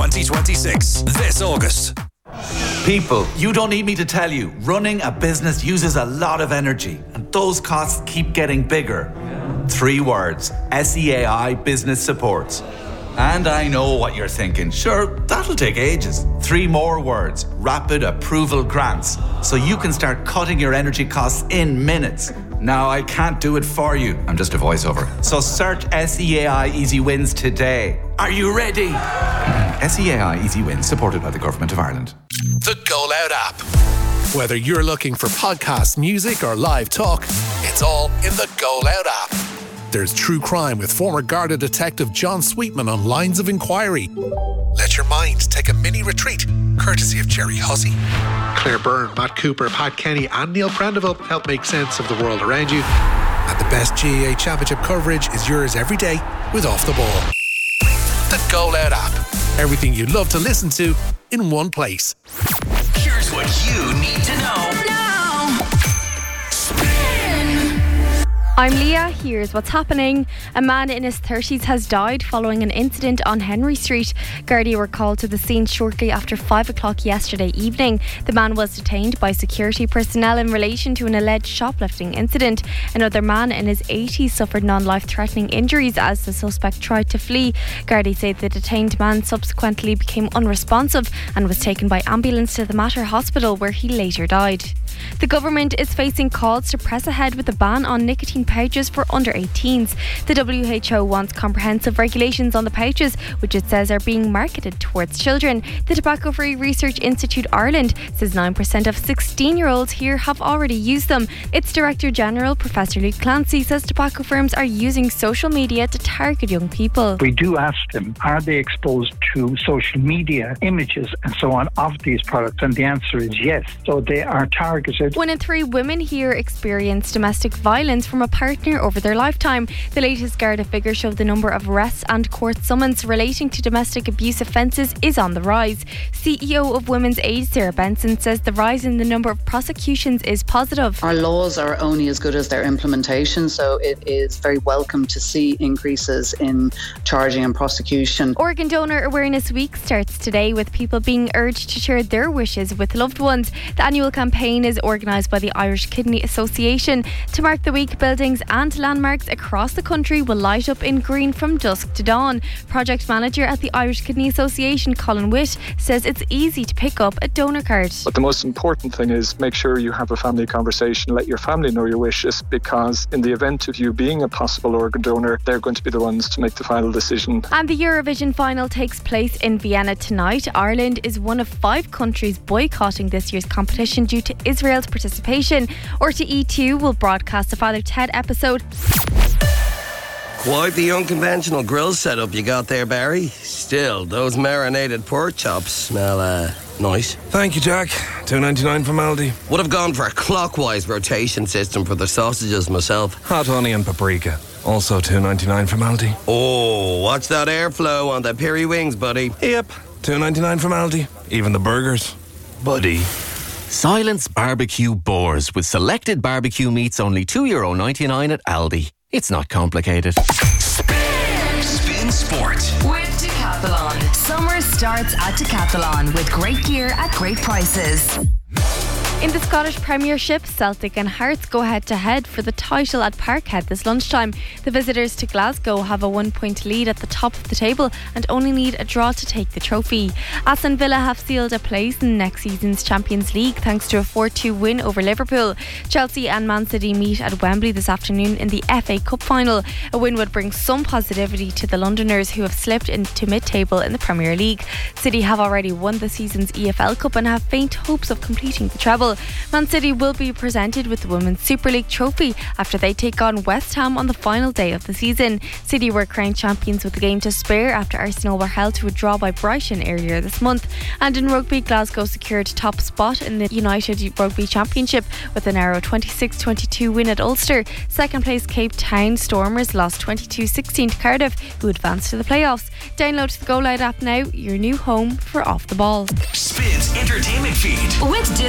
2026, this August. People, you don't need me to tell you, running a business uses a lot of energy, and those costs keep getting bigger. 3 words, SEAI Business Support. And I know what you're thinking, sure, that'll take ages. 3 more words, Rapid Approval Grants, so you can start cutting your energy costs in minutes. Now, I can't do it for you, I'm just a voiceover. So search SEAI Easy Wins today. Are you ready? SEAI Easy Wins, supported by the Government of Ireland. The Go Loud app. Whether you're looking for podcast, music or live talk, it's all in the Go Loud app. There's true crime with former Garda detective John Sweetman on Lines of Inquiry. Let your mind take a mini retreat, courtesy of Jerry Hussey. Claire Byrne, Matt Cooper, Pat Kenny and Neil Prendeville help make sense of the world around you. And the best GAA Championship coverage is yours every day with Off the Ball. The Go Loud app. Everything you love to listen to in one place. Here's what you need to know. I'm Leah, here's what's happening. A man in his 30s has died following an incident on Henry Street. Gardaí were called to the scene shortly after 5 o'clock yesterday evening. The man was detained by security personnel in relation to an alleged shoplifting incident. Another man in his 80s suffered non-life-threatening injuries as the suspect tried to flee. Gardaí say the detained man subsequently became unresponsive and was taken by ambulance to the Mater Hospital, where he later died. The government is facing calls to press ahead with a ban on nicotine pouches for under 18s. The WHO wants comprehensive regulations on the pouches, which it says are being marketed towards children. The Tobacco Free Research Institute Ireland says 9% of 16-year-olds here have already used them. Its Director General, Professor Luke Clancy, says tobacco firms are using social media to target young people. We do ask them, are they exposed to social media images and so on of these products? And the answer is yes. So they are targeted. 1 in 3 women here experience domestic violence from a partner over their lifetime. The latest Garda figures show the number of arrests and court summons relating to domestic abuse offences is on the rise. CEO of Women's Aid, Sarah Benson, says the rise in the number of prosecutions is positive. Our laws are only as good as their implementation, so it is very welcome to see increases in charging and prosecution. Organ Donor Awareness Week starts today, with people being urged to share their wishes with loved ones. The annual campaign is organised by the Irish Kidney Association. To mark the week, buildings and landmarks across the country will light up in green from dusk to dawn. Project manager at the Irish Kidney Association, Colin Witt, says it's easy to pick up a donor card. But the most important thing is make sure you have a family conversation, let your family know your wishes, because in the event of you being a possible organ donor, they're going to be the ones to make the final decision. And the Eurovision final takes place in Vienna tonight. Ireland is one of 5 countries boycotting this year's competition due to Israel's participation. RTE2 will broadcast a Father Ted episode. Quite the unconventional grill setup you got there, Barry. Still, those marinated pork chops smell nice. Thank you, Jack. $2.99 from Aldi. Would have gone for a clockwise rotation system for the sausages myself. Hot honey and paprika. Also $2.99 from Aldi. Oh, watch that airflow on the peri wings, buddy. Yep, $2.99 from Aldi. Even the burgers. Buddy. Silence Barbecue Boars, with selected barbecue meats only €2.99 at Aldi. It's not complicated. Spin Sport with Decathlon. Summer starts at Decathlon with great gear at great prices. In the Scottish Premiership, Celtic and Hearts go head-to-head for the title at Parkhead this lunchtime. The visitors to Glasgow have a 1-point lead at the top of the table and only need a draw to take the trophy. Aston Villa have sealed a place in next season's Champions League thanks to a 4-2 win over Liverpool. Chelsea and Man City meet at Wembley this afternoon in the FA Cup final. A win would bring some positivity to the Londoners, who have slipped into mid-table in the Premier League. City have already won the season's EFL Cup and have faint hopes of completing the treble. Man City will be presented with the Women's Super League trophy after they take on West Ham on the final day of the season. City were crowned champions with the game to spare after Arsenal were held to a draw by Brighton earlier this month. And in rugby, Glasgow secured top spot in the United Rugby Championship with a narrow 26-22 win at Ulster. Second place Cape Town Stormers lost 22-16 to Cardiff, who advanced to the playoffs. Download the Go Loud app now, your new home for Off the Ball. Spins Entertainment Feed with Disney Plus.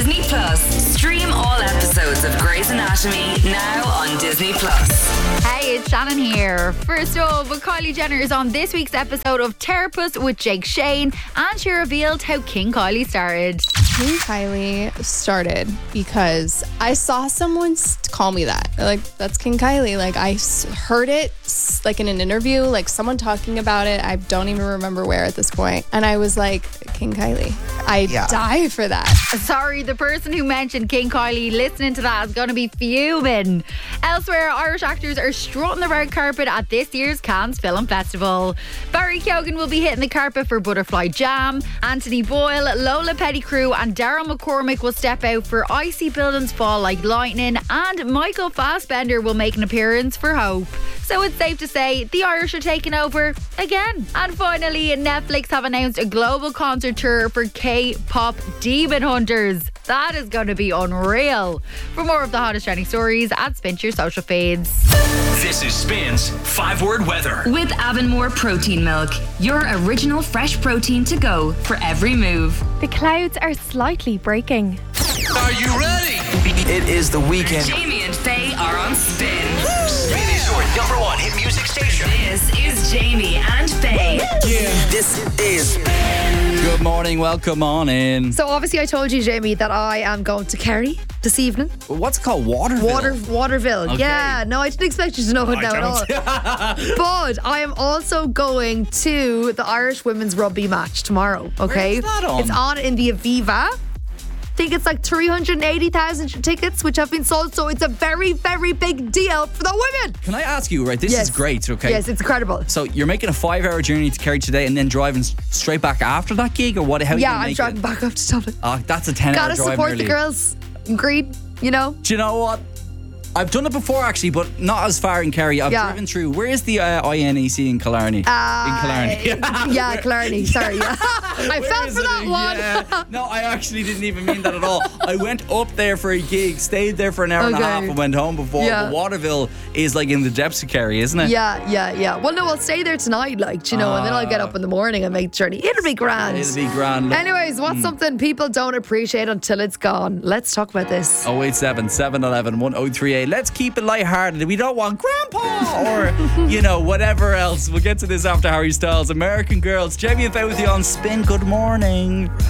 Plus. Stream all episodes of Grey's Anatomy now on Disney Plus. Hey, it's Shannon here. First up, Kylie Jenner is on this week's episode of Therapist with Jake Shane, and she revealed how King Kylie started. King Kylie started because I saw someone call me that. Like, that's King Kylie. Like, I heard it like in an interview, like someone talking about it. I don't even remember where at this point. And I was like, King Kylie. I die for that. Sorry, the person who mentioned King Kylie listening to that is going to be fuming. Elsewhere, Irish actors are strutting the red carpet at this year's Cannes Film Festival. Barry Keoghan will be hitting the carpet for Butterfly Jam. Anthony Boyle, Lola Pettigrew and Daryl McCormick will step out for Icy Buildings Fall Like Lightning, and Michael Fassbender will make an appearance for Hope. So it's safe to say the Irish are taking over again. And finally, Netflix have announced a global concert tour for K-pop Demon Hunters. That is going to be unreal. For more of the hottest trending stories, Spin your social feeds. This is Spin's 5-word weather. With Avonmore Protein Milk, your original fresh protein to go for every move. The clouds are slightly breaking. Are you ready? It is the weekend. Jamie and Faye are on Spin. Spin is your #1 hit music station. This is Jamie and Faye. Yeah. This is Good morning, welcome on in. So obviously I told you, Jamie, that I am going to Kerry this evening. What's it called? Waterville. Okay. Yeah, no, I didn't expect you to know it now at all. But I am also going to the Irish women's rugby match tomorrow, okay? Where's that on? It's on in the Aviva. I think it's like 380,000 tickets which have been sold, so it's a very, very big deal for the women. Can I ask you, right, this is great, okay? Yes, it's incredible. So you're making a 5-hour journey to Kerry today and then driving straight back after that gig, or what? How Yeah, I'm driving back up to Dublin. That's a 10-hour drive. Gotta support nearly. the girls in Green, you know? Do you know what? I've done it before actually, but not as far in Kerry. I've driven through. Where is the INEC in Killarney? In Killarney. Yeah, Killarney. Sorry. Yeah. I fell for that one. Yeah. No, I actually didn't even mean that at all. I went up there for a gig, stayed there for an hour and a half, and went home before. Yeah. But Waterville is like in the depths of Kerry, isn't it? Yeah. Well, no, I'll stay there tonight, like, you know, and then I'll get up in the morning and make the journey. It'll be grand. It'll be grand. Anyways, what's something people don't appreciate until it's gone? Let's talk about this. 087 711 1038. Let's keep it lighthearted. We don't want grandpa or, you know, whatever else. We'll get to this after Harry Styles. American Girls. Jamie and Faye with you on Spin. Good morning.